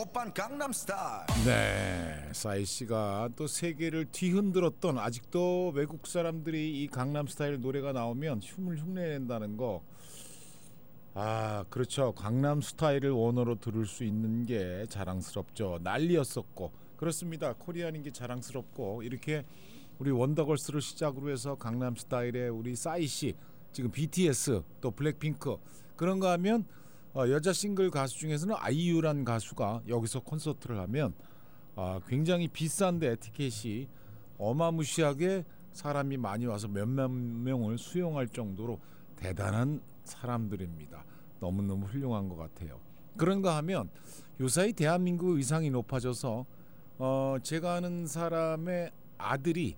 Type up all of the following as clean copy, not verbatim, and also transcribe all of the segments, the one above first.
오빤 강남스타일. 네, 싸이 씨가 또 세계를 뒤흔들었던, 아직도 외국 사람들이 이 강남스타일 노래가 나오면 흉을 흉내낸다는 거. 아, 그렇죠. 강남스타일을 원어로 들을 수 있는 게 자랑스럽죠. 난리였었고. 그렇습니다. 코리안인 게 자랑스럽고, 이렇게 우리 원더걸스를 시작으로 해서 강남스타일의 우리 싸이 씨, 지금 BTS, 또 블랙핑크, 그런 거 하면 여자 싱글 가수 중에서는 아이유란 가수가 여기서 콘서트를 하면 굉장히 비싼데 티켓이 어마무시하게 사람이 많이 와서 몇몇 명을 수용할 정도로 대단한 사람들입니다. 너무너무 훌륭한 것 같아요. 그런가 하면 요사이 대한민국 위상이 높아져서 제가 아는 사람의 아들이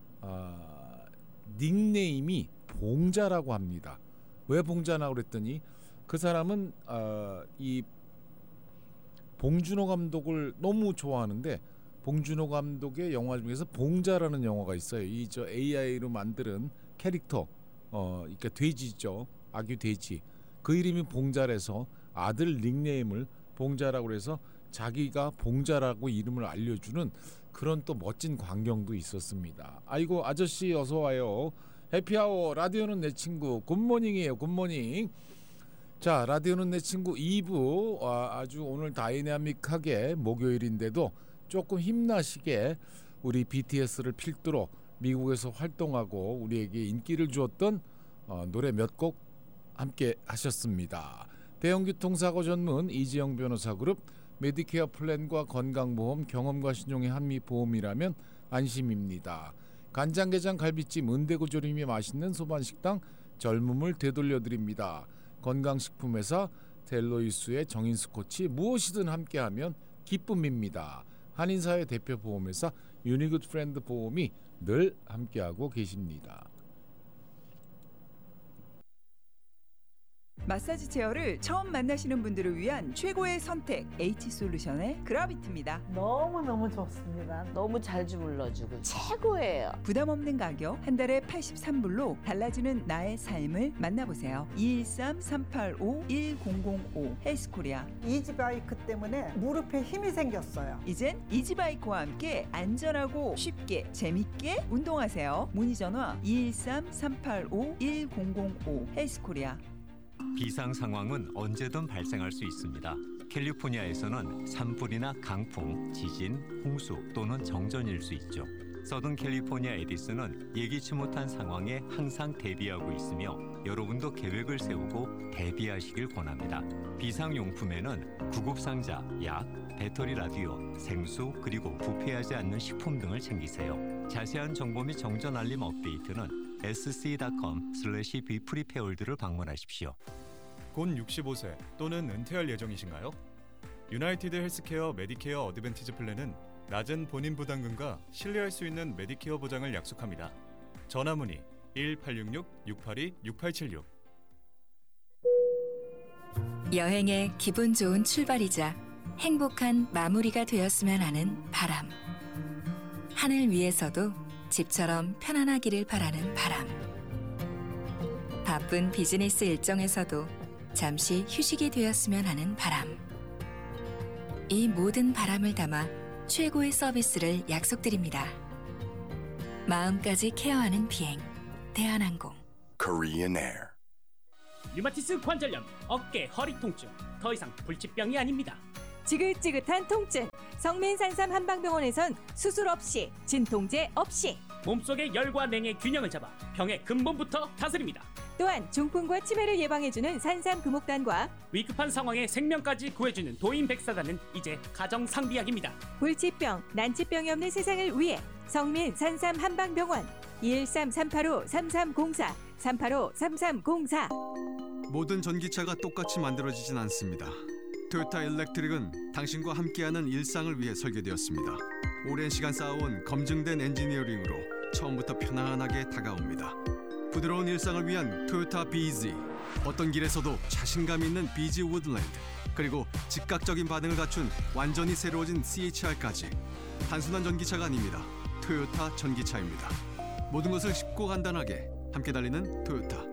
닉네임이 봉자라고 합니다. 왜 봉자라고 그랬더니 그 사람은 이 봉준호 감독을 너무 좋아하는데, 봉준호 감독의 영화 중에서 봉자라는 영화가 있어요. 이 저 AI로 만드는 캐릭터, 그러니까 돼지죠. 아기 돼지. 그 이름이 봉자라서 아들 닉네임을 봉자라고 해서 자기가 봉자라고 이름을 알려주는 그런 또 멋진 광경도 있었습니다. 아이고 아저씨 어서 와요. 해피아워 라디오는 내 친구 굿모닝이에요. 굿모닝. 자, 라디오는 내 친구 2부 아주 오늘 다이나믹하게 목요일인데도 조금 힘나시게 우리 BTS를 필두로 미국에서 활동하고 우리에게 인기를 주었던 노래 몇 곡 함께 하셨습니다. 대형교통사고 전문 이지영 변호사 그룹, 메디케어 플랜과 건강보험, 경험과 신용의 한미보험이라면 안심입니다. 간장게장 갈비찜 은대구조림이 맛있는 소반식당 젊음을 되돌려드립니다. 건강식품회사 델로이스의 정인스코치, 무엇이든 함께하면 기쁨입니다. 한인사회 대표 보험회사 유니굿 프렌드 보험이 늘 함께하고 계십니다. 마사지 체어를 처음 만나시는 분들을 위한 최고의 선택, H솔루션의 그라비트입니다. 너무너무 좋습니다. 너무 잘 주물러주고 최고예요. 부담 없는 가격, 한 달에 83불로 달라지는 나의 삶을 만나보세요. 213-385-1005 헬스코리아. 이지바이크 때문에 무릎에 힘이 생겼어요. 이젠 이지바이크와 함께 안전하고 쉽게 재밌게 운동하세요. 문의 전화 213-385-1005 헬스코리아. 비상 상황은 언제든 발생할 수 있습니다. 캘리포니아에서는 산불이나 강풍, 지진, 홍수 또는 정전일 수 있죠. 서든 캘리포니아 에디슨은 예기치 못한 상황에 항상 대비하고 있으며 여러분도 계획을 세우고 대비하시길 권합니다. 비상용품에는 구급상자, 약, 배터리 라디오, 생수, 그리고 부패하지 않는 식품 등을 챙기세요. 자세한 정보 및 정전 알림 업데이트는 sc.com/bprepared를 방문하십시오. 곧 65세 또는 은퇴할 예정이신가요? 유나이티드 헬스케어 메디케어 어드밴티지 플랜은 낮은 본인 부담금과 신뢰할 수 있는 메디케어 보장을 약속합니다. 전화 문의 1866-682-6876. 여행의 기분 좋은 출발이자 행복한 마무리가 되었으면 하는 바람. 하늘 위에서도 집처럼 편안하기를 바라는 바람. 바쁜 비즈니스 일정에서도 잠시 휴식이 되었으면 하는 바람. 이 모든 바람을 담아 최고의 서비스를 약속드립니다. 마음까지 케어하는 비행, 대한항공. Korean Air. 류마티스 관절염, 어깨, 허리 통증, 더 이상 불치병이 아닙니다. 지긋지긋한 통증, 성민산삼 한방병원에선 수술 없이, 진통제 없이 몸속의 열과 냉의 균형을 잡아 병의 근본부터 다스립니다. 또한 중풍과 치매를 예방해주는 산삼 금옥단과 위급한 상황에 생명까지 구해주는 도인백사단은 이제 가정상비약입니다. 불치병, 난치병이 없는 세상을 위해 성민 산삼 한방병원 213-385-3304 385-3304. 모든 전기차가 똑같이 만들어지진 않습니다. 토요타 일렉트릭은 당신과 함께하는 일상을 위해 설계되었습니다. 오랜 시간 쌓아온 검증된 엔지니어링으로 처음부터 편안하게 다가옵니다. 부드러운 일상을 위한 토요타 BZ. 어떤 길에서도 자신감 있는 BZ 우드랜드, 그리고 즉각적인 반응을 갖춘 완전히 새로워진 CHR까지. 단순한 전기차가 아닙니다. 토요타 전기차입니다. 모든 것을 쉽고 간단하게 함께 달리는 토요타.